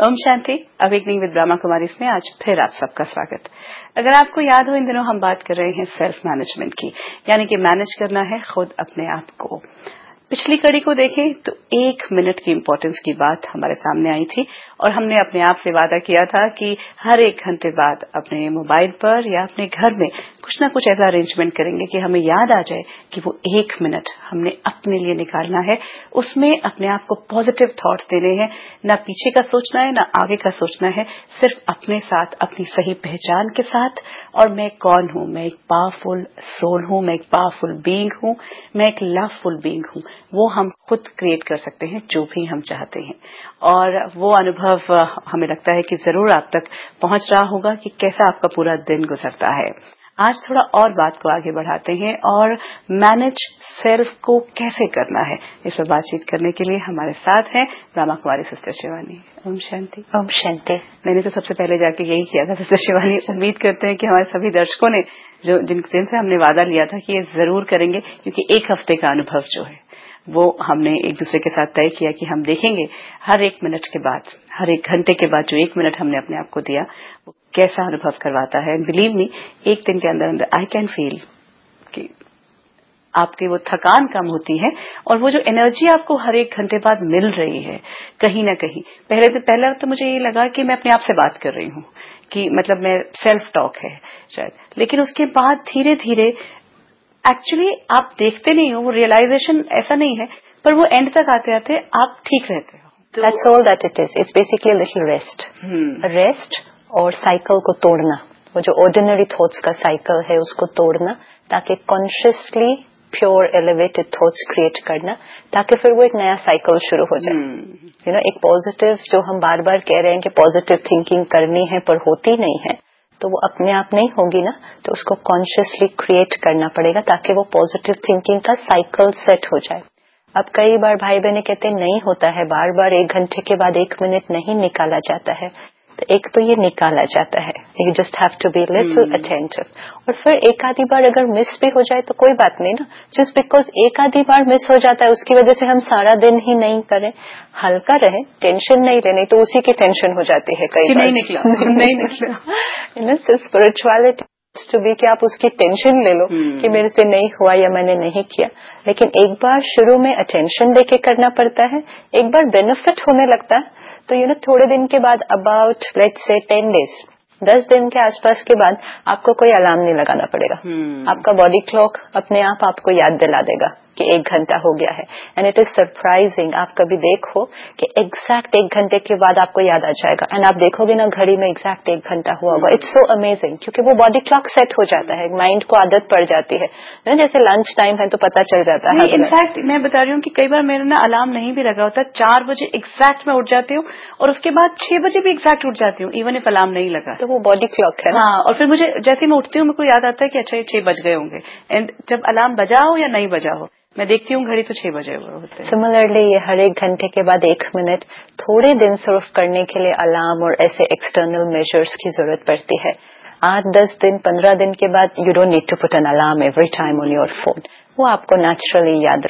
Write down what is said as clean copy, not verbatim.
Om Shanti. Awakening with Brahma Kumari में आज फिर आप सबका स्वागत। अगर आपको याद हो, इन दिनों हम बात कर रहे हैं सेल्फ मैनेजमेंट की, यानी कि मैनेज करना है खुद अपने आप को। पिछली कड़ी को देखें तो 1 मिनट की इम्पोर्टेंस की बात हमारे सामने आई थी और हमने अपने आप से वादा किया था कि हर 1 घंटे बाद अपने मोबाइल पर या अपने घर में कुछ ना कुछ ऐसा अरेंजमेंट करेंगे कि हमें याद आ जाए कि वो 1 मिनट हमने अपने लिए निकालना है। उसमें अपने आप को पॉजिटिव थॉट्स देने हैं, ना पीछे का सोचना है ना आगे का सोचना है, सिर्फ अपने साथ, अपनी सही पहचान के साथ। और मैं कौन हूं? मैं एक पावरफुल सोल हूं, मैं एक पावरफुल बीइंग हूं, मैं एक लवफुल बीइंग हूं। वो हम खुद क्रिएट कर सकते हैं जो भी हम चाहते हैं। और वो अनुभव हमें लगता है कि जरूर आप तक पहुंच रहा होगा कि कैसा आपका पूरा दिन गुजरता है। आज थोड़ा और बात को आगे बढ़ाते हैं और मैनेज सेल्फ को कैसे करना है, इस पर बातचीत करने के लिए हमारे साथ हैं ब्रह्मा कुमारी सिस्टर शिवानी। ओम शांति। ओम शांति। मैंने तो सबसे पहले जाके यही किया था सिस्टर शिवानी। उम्मीद करते हैं कि हमारे सभी दर्शकों ने जिनसे हमने वादा लिया था कि ये जरूर करेंगे, क्योंकि 1 हफ्ते का अनुभव जो है वो हमने एक दूसरे के साथ तय किया कि हम देखेंगे हर 1 मिनट के बाद, हर 1 घंटे के बाद जो 1 मिनट हमने अपने आप को दिया वो कैसा अनुभव करवाता है। बिलीव मी, 1 दिन के अंदर अंदर आई कैन फील कि आपकी वो थकान कम होती है और वो जो एनर्जी आपको हर 1 घंटे बाद मिल रही है कहीं ना कहीं। पहले तो मुझे ये लगा कि मैं अपने आप से बात कर रही हूँ, कि मतलब मैं सेल्फ टॉक है शायद, लेकिन उसके बाद धीरे धीरे एक्चुअली आप देखते नहीं हो, वो रियलाइजेशन ऐसा नहीं है, पर वो एंड तक आते आते आप ठीक रहते हो। That's all that it is. It's basically a little rest. Rest और साइकिल को तोड़ना, वो जो ऑर्डिनरी थॉट्स का साइकिल है उसको तोड़ना, ताकि consciously pure elevated thoughts create करना, ताकि फिर वो एक नया साइकिल शुरू हो जाए। एक पॉजिटिव, जो हम बार बार कह रहे हैं कि पॉजिटिव थिंकिंग करनी है पर होती नहीं है, तो वो अपने आप नहीं होगी ना, तो उसको कॉन्शियसली क्रिएट करना पड़ेगा ताकि वो पॉजिटिव थिंकिंग का साइकिल सेट हो जाए। अब कई बार भाई बहनें कहते हैं नहीं होता है, बार बार 1 घंटे के बाद 1 मिनट नहीं निकाला जाता है। तो एक तो ये निकाला जाता है, you just have to be little attentive. और फिर एक आधी बार अगर मिस भी हो जाए तो कोई बात नहीं ना, जस्ट बिकॉज एक आधी बार मिस हो जाता है उसकी वजह से हम सारा दिन ही नहीं करें। हल्का रहे, टेंशन नहीं लेने, तो उसी की टेंशन हो जाती है कई बार। नहीं निकला। स्पिरिचुअलिटी टू बी कि आप उसकी टेंशन ले लो कि मेरे से नहीं हुआ या मैंने नहीं किया। लेकिन एक बार शुरू में अटेंशन देके करना पड़ता है, एक बार बेनिफिट होने लगता है, तो थोड़े दिन के बाद, अबाउट लेट्स से 10 डेज, 10 दिन के आसपास के बाद आपको कोई अलार्म नहीं लगाना पड़ेगा। आपका बॉडी क्लॉक अपने आप आपको याद दिला देगा कि 1 घंटा हो गया है। एंड इट इज सरप्राइजिंग, आप कभी देखो कि एग्जैक्ट 1 घंटे के बाद आपको याद आ जाएगा, एंड आप देखोगे ना घड़ी में एग्जैक्ट 1 घंटा हुआ होगा। इट्स सो अमेजिंग, क्योंकि वो बॉडी क्लॉक सेट हो जाता है, माइंड को आदत पड़ जाती है ना, जैसे लंच टाइम है तो पता चल जाता है। इनफैक्ट मैं बता रही हूँ कि कई बार मेरा ना अलार्म नहीं भी लगा होता, 4 बजे एग्जैक्ट मैं उठ जाती हूँ और उसके बाद 6 बजे भी एग्जैक्ट उठ जाती हूँ, इवन इफ अलार्म नहीं लगा। तो वो बॉडी क्लॉक है। हाँ, और फिर मुझे जैसे मैं उठती हूँ मेरे को याद आता है कि अच्छा ये 6 बज गए होंगे, एंड जब अलार्म बजा हो या नहीं बजा हो मैं देखती हूँ घड़ी तो 6 बजे हुए होते हैं। सिमिलरली ये हर 1 घंटे के बाद 1 मिनट थोड़े दिन सर्व करने के लिए अलार्म और ऐसे एक्सटर्नल मेजर्स की जरूरत पड़ती है। 8, 10 दिन, 15 दिन के बाद you don't need to put an alarm every time on your phone, वो आपको नेचुरली याद